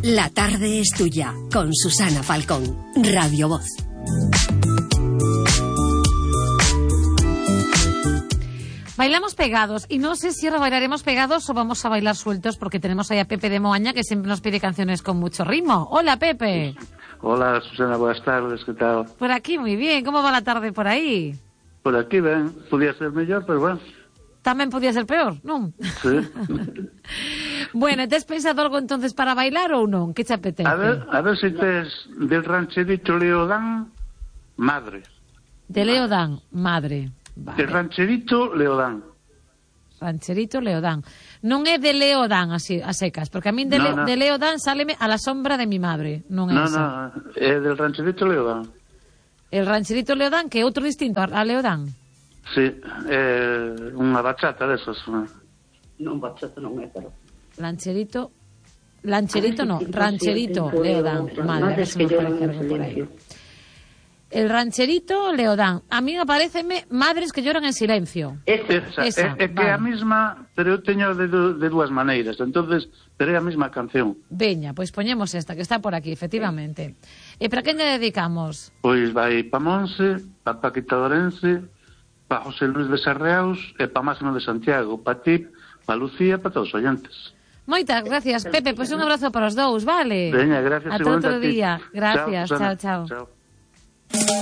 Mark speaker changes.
Speaker 1: La tarde es tuya, con Susana Falcón, Radio Voz.
Speaker 2: Bailamos pegados, y no sé si ahora bailaremos pegados o vamos a bailar sueltos, porque tenemos ahí a Pepe de Moaña, que siempre nos pide canciones con mucho ritmo. Hola, Pepe.
Speaker 3: Hola, Susana, buenas tardes, ¿qué tal?
Speaker 2: Por aquí muy bien, ¿cómo va la tarde por aí?
Speaker 3: Por aquí, ben, podía ser mellor, pero bueno.
Speaker 2: Tamén podía ser peor, non?
Speaker 3: Sí.
Speaker 2: Bueno, tes pensado algo entonces para bailar ou non? Que te apetece?
Speaker 3: A ver si tes del rancherito Leodán, madre.
Speaker 2: De Leodán, madre. Vale.
Speaker 3: Del rancherito Leodán.
Speaker 2: Rancherito Leodán. Non é de Leodán así, a secas, porque a min de Leodán sáleme A la sombra de mi madre. Non é esa.
Speaker 3: No, é del rancherito Leodán.
Speaker 2: El rancherito Leodán, que é outro distinto a Leodán.
Speaker 3: Sí, unha bachata desas.
Speaker 4: Non, bachata non é, pero...
Speaker 2: Lancherito no, rancherito Leodán. Madre, a ver si me parece algo por aí. El rancherito Leodán. A mí me pareceme Madres que lloran en silencio.
Speaker 3: Esa. É que é a mesma, pero eu teño de dúas maneiras, entonces, pero é a mesma canción.
Speaker 2: Veña, pois poñemos esta, que está por aquí, efectivamente. E para quen lle dedicamos?
Speaker 3: Pois vai pa Monse, pa Paquita Dorense, pa José Luis de Sarreaus e pa Máximo de Santiago, pa ti, pa Lucía, pa todos os oyentes.
Speaker 2: Moitas gracias, Pepe, pois un abrazo para os dous, vale?
Speaker 3: Veña, gracias.
Speaker 2: Ata outro día. Gracias, chao.
Speaker 3: Chao.